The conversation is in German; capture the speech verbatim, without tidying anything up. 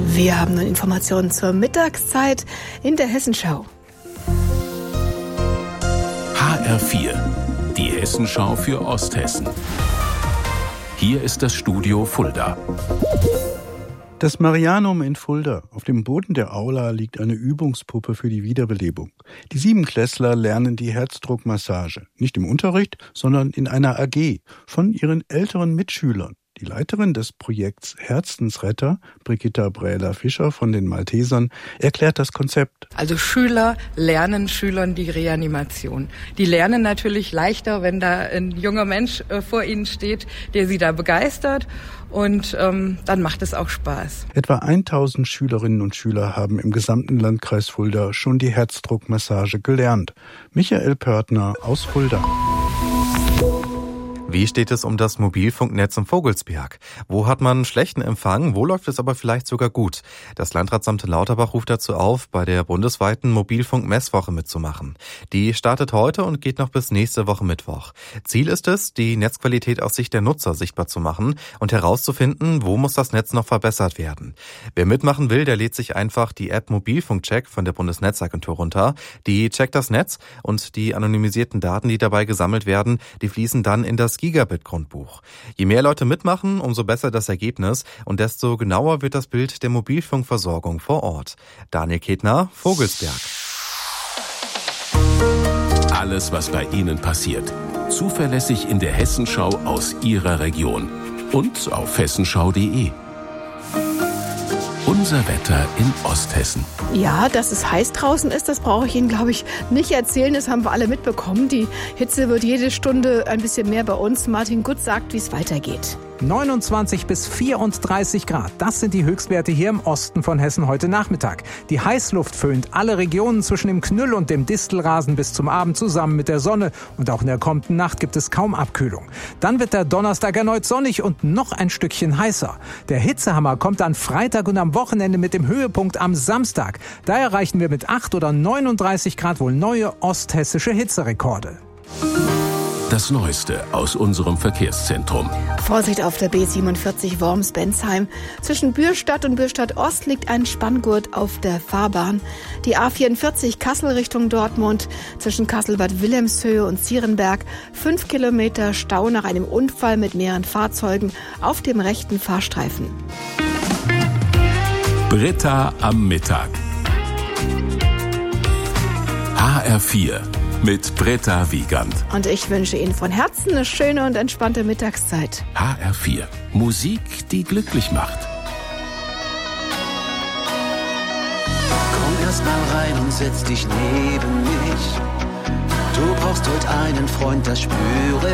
Wir haben nun Informationen zur Mittagszeit in der Hessenschau. H R vier, die Hessenschau für Osthessen. Hier ist das Studio Fulda. Das Marianum in Fulda. Auf dem Boden der Aula liegt eine Übungspuppe für die Wiederbelebung. Die Siebenklässler lernen die Herzdruckmassage. Nicht im Unterricht, sondern in einer A G von ihren älteren Mitschülern. Die Leiterin des Projekts Herzensretter, Brigitta Brähler-Fischer von den Maltesern, erklärt das Konzept. Also Schüler lernen Schülern die Reanimation. Die lernen natürlich leichter, wenn da ein junger Mensch äh, vor ihnen steht, der sie da begeistert. Und ähm, dann macht es auch Spaß. Etwa tausend Schülerinnen und Schüler haben im gesamten Landkreis Fulda schon die Herzdruckmassage gelernt. Michael Pörtner aus Fulda. Wie steht es um das Mobilfunknetz im Vogelsberg? Wo hat man schlechten Empfang? Wo läuft es aber vielleicht sogar gut? Das Landratsamt Lauterbach ruft dazu auf, bei der bundesweiten Mobilfunk-Messwoche mitzumachen. Die startet heute und geht noch bis nächste Woche Mittwoch. Ziel ist es, die Netzqualität aus Sicht der Nutzer sichtbar zu machen und herauszufinden, wo muss das Netz noch verbessert werden. Wer mitmachen will, der lädt sich einfach die App Mobilfunkcheck von der Bundesnetzagentur runter. Die checkt das Netz und die anonymisierten Daten, die dabei gesammelt werden, die fließen dann in das Gigabit-Grundbuch. Je mehr Leute mitmachen, umso besser das Ergebnis und desto genauer wird das Bild der Mobilfunkversorgung vor Ort. Daniel Ketner, Vogelsberg. Alles, was bei Ihnen passiert. Zuverlässig in der Hessenschau aus Ihrer Region. Und auf hessenschau punkt de. Unser Wetter in Osthessen. Ja, dass es heiß draußen ist, das brauche ich Ihnen, glaube ich, nicht erzählen. Das haben wir alle mitbekommen. Die Hitze wird jede Stunde ein bisschen mehr bei uns. Martin Gut sagt, wie es weitergeht. neunundzwanzig bis vierunddreißig Grad, das sind die Höchstwerte hier im Osten von Hessen heute Nachmittag. Die Heißluft föhnt alle Regionen zwischen dem Knüll und dem Distelrasen bis zum Abend zusammen mit der Sonne. Und auch in der kommenden Nacht gibt es kaum Abkühlung. Dann wird der Donnerstag erneut sonnig und noch ein Stückchen heißer. Der Hitzehammer kommt dann Freitag und am Wochenende mit dem Höhepunkt am Samstag. Da erreichen wir mit acht oder neununddreißig Grad wohl neue osthessische Hitzerekorde. Das Neueste aus unserem Verkehrszentrum. Vorsicht auf der B siebenundvierzig Worms-Bensheim. Zwischen Bürstadt und Bürstadt Ost liegt ein Spanngurt auf der Fahrbahn. Die A vierundvierzig Kassel Richtung Dortmund. Zwischen Kassel-Bad Wilhelmshöhe und Zierenberg. Fünf Kilometer Stau nach einem Unfall mit mehreren Fahrzeugen auf dem rechten Fahrstreifen. Britta am Mittag. H R vier. Mit Britta Wiegand. Und ich wünsche Ihnen von Herzen eine schöne und entspannte Mittagszeit. H R vier. Musik, die glücklich macht. Komm erst mal rein und setz dich neben mich. Du brauchst heute einen Freund, das spüre